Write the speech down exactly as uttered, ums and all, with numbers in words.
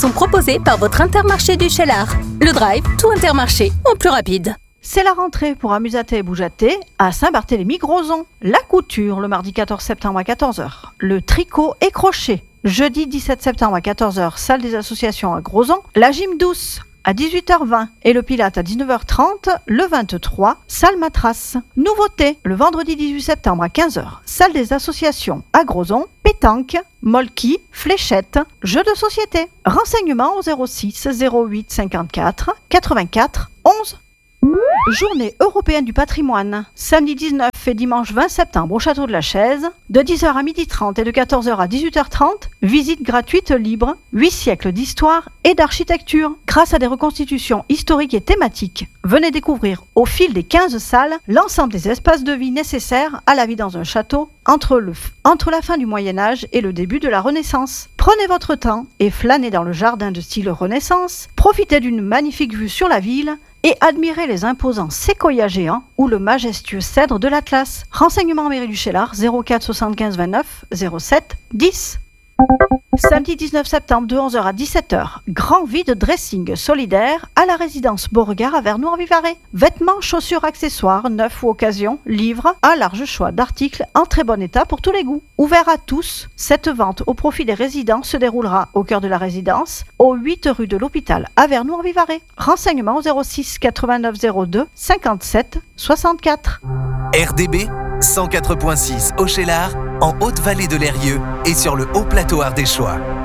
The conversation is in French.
sont proposés par votre Intermarché du Cheylard. Le drive, tout Intermarché, en plus rapide. C'est la rentrée pour Amusaté et Boujaté à Saint-Barthélemy-Grozon. La couture le mardi quatorze septembre à quatorze heures. Le tricot et crochet jeudi dix-sept septembre à quatorze heures, salle des associations à Grozon. La gym douce à dix-huit heures vingt et le pilate à dix-neuf heures trente le vingt-trois, salle Matras. Nouveauté, le vendredi dix-huit septembre à quinze heures, salle des associations à Grozon, pétanque, molki, fléchette, jeux de société. Renseignements au zéro six zéro huit cinquante-quatre quatre-vingt-quatre onze. Journée européenne du patrimoine, samedi dix-neuf et dimanche vingt septembre au Château de la Chaise, de dix heures à midi trente et de quatorze heures à dix-huit heures trente, visite gratuite libre, huit siècles d'histoire et d'architecture, grâce à des reconstitutions historiques et thématiques. Venez découvrir au fil des quinze salles l'ensemble des espaces de vie nécessaires à la vie dans un château entre, le, entre la fin du Moyen-Âge et le début de la Renaissance. Prenez votre temps et flânez dans le jardin de style Renaissance, profitez d'une magnifique vue sur la ville et admirez les imposants séquoias géants ou le majestueux cèdre de l'Atlas. Renseignements mairie du Cheylard zéro quatre soixante-quinze vingt-neuf zéro sept dix. Samedi dix-neuf septembre de onze heures à dix-sept heures, grand vide dressing solidaire à la résidence Beauregard à Vernoux-en-Vivarais. Vêtements, chaussures, accessoires, neufs ou occasions, livres, un large choix d'articles en très bon état pour tous les goûts. Ouvert à tous, cette vente au profit des résidents se déroulera au cœur de la résidence, au huit rue de l'Hôpital à Vernoux-en-Vivarais. Renseignements au zéro six quatre-vingt-neuf zéro deux cinquante-sept soixante-quatre. R D B cent quatre virgule six au Cheylard, en Haute-Vallée de l'Eyrieux et sur le Haut Plateau ardéchois.